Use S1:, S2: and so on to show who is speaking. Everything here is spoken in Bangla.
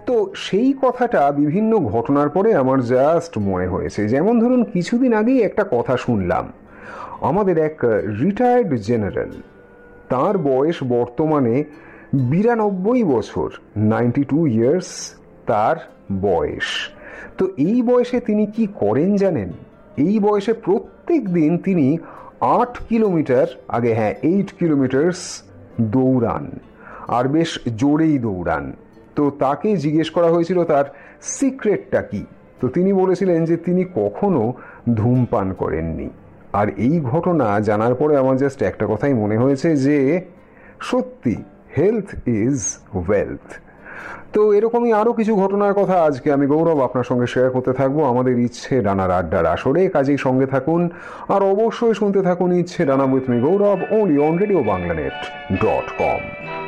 S1: তো সেই কথাটা বিভিন্ন ঘটনার পরে আমার জাস্ট মনে হয়েছে। যেমন ধরুন, কিছুদিন আগেই একটা কথা শুনলাম, আমাদের এক রিটায়ার্ড জেনারেল, তার বয়স বর্তমানে 92 বছর, 92 ইয়ার্স তার বয়স। তো এই বয়সে তিনি কি করেন জানেন? এই বয়সে প্রত্যেক দিন তিনি 8 কিলোমিটার, 8 কিলোমিটার্স দৌড়ান, আর বেশ জোরেই দৌড়ান। তো তাকে জিজ্ঞেস করা হয়েছিল তার সিক্রেটটা কি। তো তিনি বলেছিলেন যে তিনি কখনো ধূমপান করেননি। আর এই ঘটনা জানার পরে আমার জাস্ট একটা কথাই মনে হয়েছে যে সত্যি, হেলথ ইজ ওয়েলথ। তো এরকমই আরও কিছু ঘটনার কথা আজকে আমি গৌরব আপনার সঙ্গে শেয়ার করতে থাকবো আমাদের ইচ্ছে ডানার আড্ডার আসরে। কাজেই সঙ্গে থাকুন, আর অবশ্যই শুনতে থাকুন ইচ্ছে ডানা with me Gaurav, only on RadioBanglanet.com।